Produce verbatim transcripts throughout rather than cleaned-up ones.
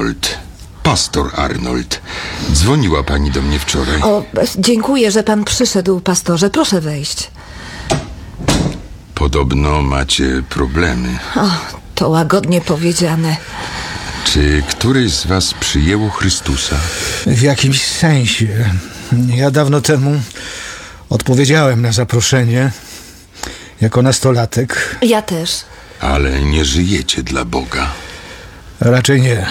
Arnold. Pastor Arnold. Dzwoniła pani do mnie wczoraj. O, dziękuję, że pan przyszedł, pastorze. Proszę wejść. Podobno macie problemy. O, to łagodnie powiedziane. Czy któryś z was przyjęło Chrystusa? W jakimś sensie. Ja dawno temu odpowiedziałem na zaproszenie jako nastolatek. Ja też. Ale nie żyjecie dla Boga. Raczej nie.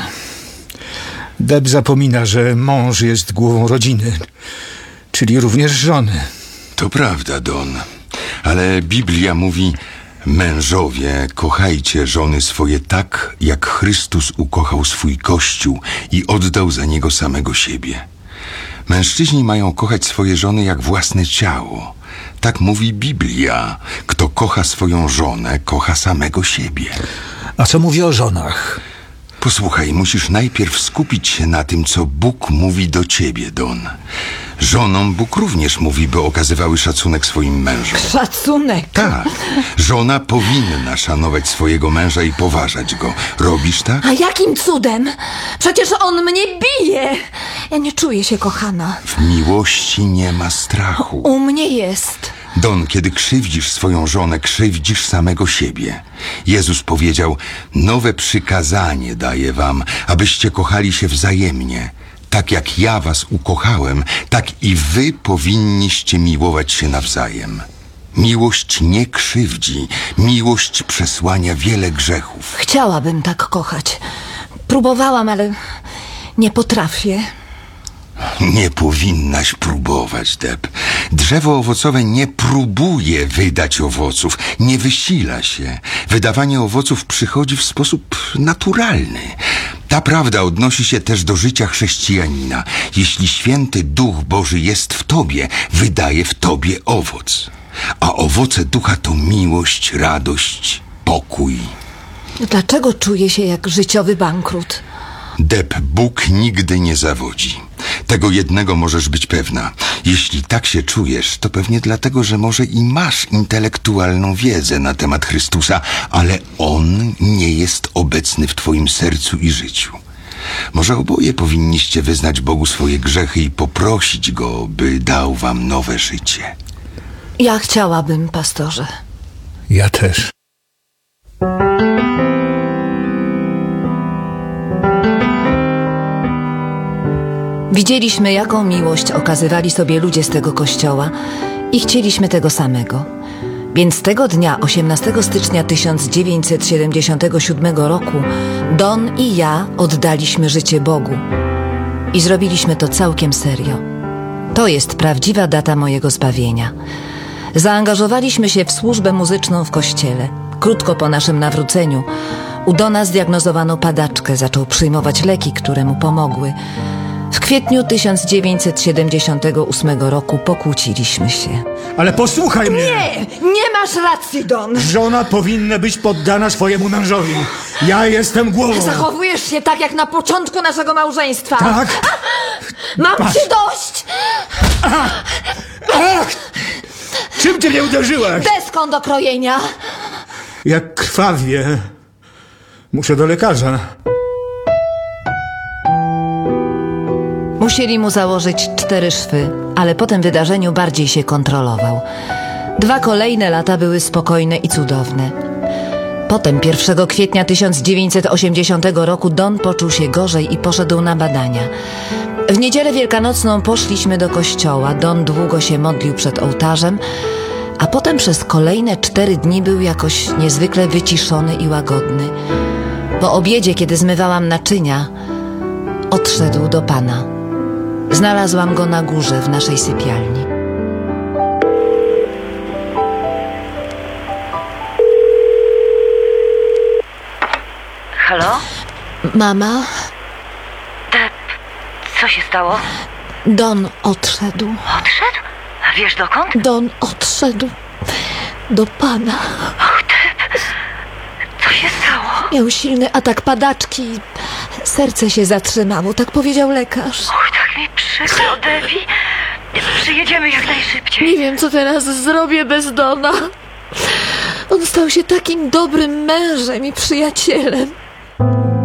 Deb zapomina, że mąż jest głową rodziny, czyli również żony. To prawda, Don. Ale Biblia mówi: mężowie, kochajcie żony swoje tak, jak Chrystus ukochał swój Kościół i oddał za niego samego siebie. Mężczyźni mają kochać swoje żony jak własne ciało. Tak mówi Biblia. Kto kocha swoją żonę, kocha samego siebie. A co mówi o żonach? Posłuchaj, musisz najpierw skupić się na tym, co Bóg mówi do ciebie, Don. Żonom Bóg również mówi, by okazywały szacunek swoim mężom. Szacunek? Tak. Żona powinna szanować swojego męża i poważać go. Robisz tak? A jakim cudem? Przecież on mnie bije. Ja nie czuję się kochana. W miłości nie ma strachu. U mnie jest. Don, kiedy krzywdzisz swoją żonę, krzywdzisz samego siebie. Jezus powiedział: nowe przykazanie daję wam, abyście kochali się wzajemnie. Tak jak ja was ukochałem, tak i wy powinniście miłować się nawzajem. Miłość nie krzywdzi. Miłość przesłania wiele grzechów. Chciałabym tak kochać. Próbowałam, ale nie potrafię. Nie powinnaś próbować, Deb. Drzewo owocowe nie próbuje wydać owoców, nie wysila się. Wydawanie owoców przychodzi w sposób naturalny. Ta prawda odnosi się też do życia chrześcijanina. Jeśli święty Duch Boży jest w tobie, wydaje w tobie owoc. A owoce ducha to miłość, radość, pokój. Dlaczego czuję się jak życiowy bankrut? Deb, Bóg nigdy nie zawodzi. Tego jednego możesz być pewna. Jeśli tak się czujesz, to pewnie dlatego, że może i masz intelektualną wiedzę na temat Chrystusa, ale On nie jest obecny w twoim sercu i życiu. Może oboje powinniście wyznać Bogu swoje grzechy i poprosić Go, by dał wam nowe życie. Ja chciałabym, pastorze. Ja też. Widzieliśmy, jaką miłość okazywali sobie ludzie z tego kościoła i chcieliśmy tego samego. Więc tego dnia, osiemnastego stycznia tysiąc dziewięćset siedemdziesiątego siódmego roku, Don i ja oddaliśmy życie Bogu. I zrobiliśmy to całkiem serio. To jest prawdziwa data mojego zbawienia. Zaangażowaliśmy się w służbę muzyczną w kościele. Krótko po naszym nawróceniu u Dona zdiagnozowano padaczkę, zaczął przyjmować leki, które mu pomogły. W kwietniu tysiąc dziewięćset siedemdziesiątego ósmego roku pokłóciliśmy się. Ale posłuchaj mnie! Nie! Nie masz racji, Don! Żona powinna być poddana swojemu mężowi. Ja jestem głową. Zachowujesz się tak, jak na początku naszego małżeństwa. Tak? Mam Patrz. cię dość! Ach! Ach! Czym ty mnie uderzyłaś? Deską do krojenia! Jak krwawie. Muszę do lekarza. Musieli mu założyć cztery szwy, ale po tym wydarzeniu bardziej się kontrolował. Dwa kolejne lata były spokojne i cudowne. Potem pierwszego kwietnia tysiąc dziewięćset osiemdziesiątego roku Don poczuł się gorzej i poszedł na badania. W niedzielę wielkanocną poszliśmy do kościoła. Don długo się modlił przed ołtarzem, a potem przez kolejne cztery dni był jakoś niezwykle wyciszony i łagodny. Po obiedzie, kiedy zmywałam naczynia, odszedł do Pana. Znalazłam go na górze w naszej sypialni. Halo? Mama, Deb, co się stało? Don odszedł. Odszedł? A wiesz dokąd? Don odszedł do Pana. Och, Deb, co się stało? Miał silny atak padaczki. Serce się zatrzymało, tak powiedział lekarz. Och, tak mi przykro, Debbie. Przyjedziemy jak najszybciej. Nie wiem, co teraz zrobię bez Dona. On stał się takim dobrym mężem i przyjacielem.